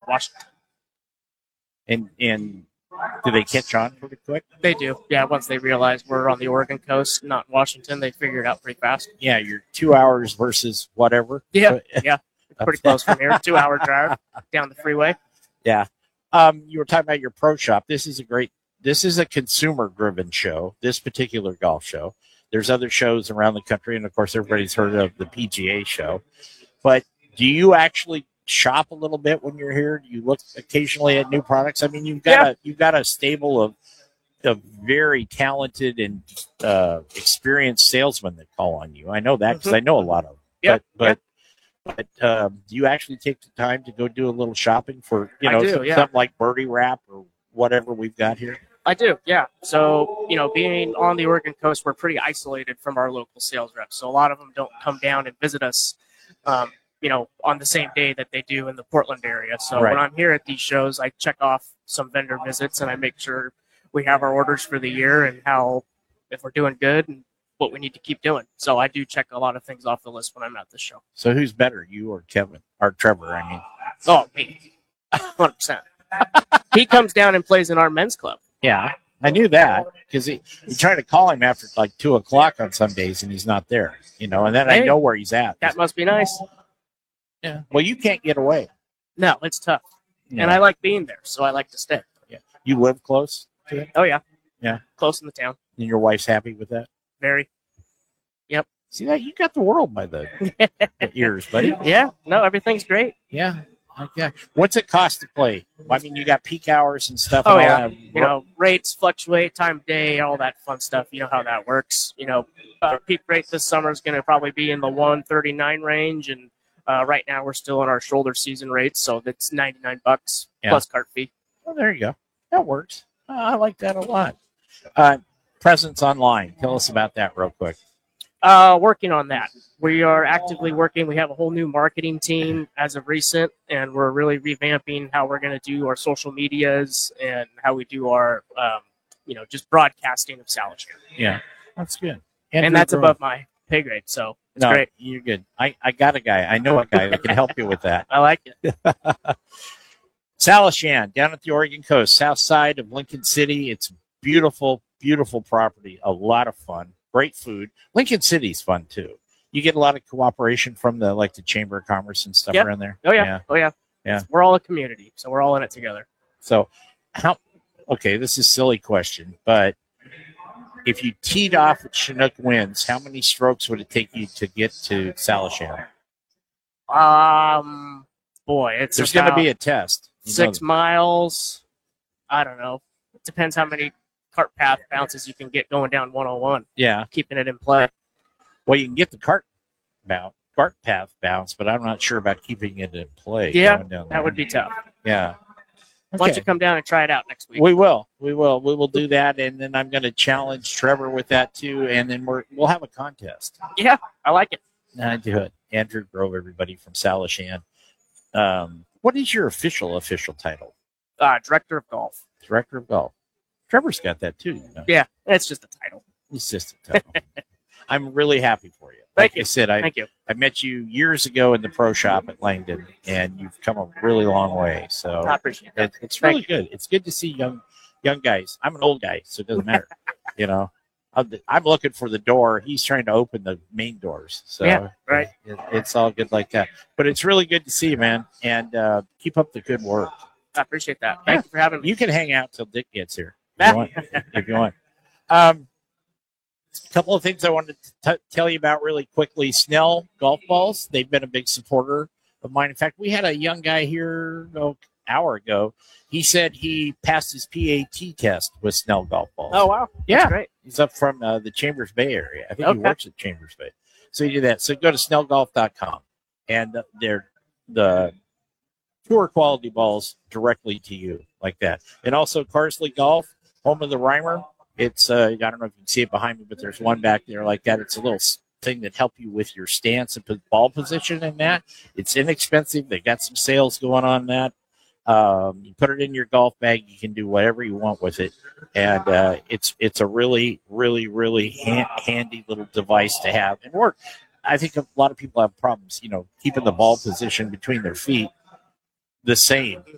Washington. And do they catch on pretty quick? They do. Yeah, once they realize we're on the Oregon coast, not Washington, they figure it out pretty fast. Yeah, you're 2 hours versus whatever. Yeah, yeah. It's pretty close from here. 2 hour drive down the freeway. Yeah. You were talking about your pro shop. This is a consumer-driven show, this particular golf show. There's other shows around the country, and, of course, everybody's heard of the PGA show. But do you actually shop a little bit when you're here? Do you look occasionally at new products? I mean, you've got a stable of very talented and experienced salesmen that call on you. I know that because I know a lot of them. Yeah. But do you actually take the time to go do a little shopping for something like Birdie Wrap or whatever we've got here? I do, yeah. So, being on the Oregon coast, we're pretty isolated from our local sales reps. So a lot of them don't come down and visit us, on the same day that they do in the Portland area. So when I'm here at these shows, I check off some vendor visits and I make sure we have our orders for the year and if we're doing good and what we need to keep doing. So I do check a lot of things off the list when I'm at this show. So who's better, you or Kevin? Or Trevor, I mean. Oh, me. 100%. He comes down and plays in our men's club. Yeah, I knew that because you try to call him after like 2 o'clock on some days and he's not there, and then I know where he's at. That must be nice. Yeah. Well, you can't get away. No, it's tough. Yeah. And I like being there, so I like to stay. Yeah. You live close to it? Oh, yeah. Yeah. Close in the town. And your wife's happy with that? Very. Yep. See that? You got the world by the ears, buddy. Yeah. No, everything's great. Yeah. Okay. What's it cost to play? I mean, you got peak hours and stuff. Oh, yeah. Rates fluctuate, time of day, all that fun stuff. You know how that works. Peak rate this summer is going to probably be in the 139 range. And right now we're still in our shoulder season rates. So that's $99 plus cart fee. Well, there you go. That works. I like that a lot. Presence online. Tell us about that real quick. Working on that. We are actively working. We have a whole new marketing team as of recent, and we're really revamping how we're going to do our social medias and how we do our, just broadcasting of Salish. Yeah, that's good. And that's above my pay grade, so it's great. You're good. I got a guy. I know a guy that can help you with that. I like it. Salishan, down at the Oregon coast, south side of Lincoln City. It's beautiful, beautiful property. A lot of fun. Great food. Lincoln City's fun too. You get a lot of cooperation from the Chamber of Commerce and stuff around there. Oh yeah. Oh yeah. Yeah. We're all a community, so we're all in it together. So this is a silly question, but if you teed off at Chinook Winds, how many strokes would it take you to get to Salishan? There's going to be a test. 6 miles. I don't know. It depends how many cart path bounces you can get going down 101. Yeah. Keeping it in play. Well, you can get the cart path bounce, but I'm not sure about keeping it in play. Yeah, that would be tough. Yeah. Why don't you come down and try it out next week? We will. We will do that, and then I'm going to challenge Trevor with that too, and then we'll have a contest. Yeah, I like it. I do it. Andrew Grove, everybody from Salishan. What is your official title? Director of Golf. Director of Golf. Trevor's got that too. Yeah, it's just a title. It's just a title. I'm really happy for you. Thank you. I said, Thank you. I met you years ago in the pro shop at Langdon, and you've come a really long way. So I appreciate that. It's really good. It's good to see young guys. I'm an old guy, so it doesn't matter. I'm looking for the door. He's trying to open the main doors. So yeah, right. It's all good like that. But it's really good to see you, man, and keep up the good work. I appreciate that. Thank you for having me. You can hang out till Dick gets here if you want. A couple of things I wanted to tell you about really quickly. Snell golf balls. They've been a big supporter of mine. In fact, we had a young guy here an hour ago. He said he passed his PAT test with Snell golf balls. Oh, wow. Yeah. That's great. He's up from the Chambers Bay area. I think he works at Chambers Bay. So you do that. So go to snellgolf.com, and they're the tour quality balls directly to you like that. And also Carsley Golf, home of the Reimer. It's I don't know if you can see it behind me, but there's one back there like that. It's a little thing that help you with your stance and ball position and that. It's inexpensive. They got some sales going on that. You put it in your golf bag. You can do whatever you want with it, and it's a really, really, really handy little device to have and work. I think a lot of people have problems, keeping the ball position between their feet the same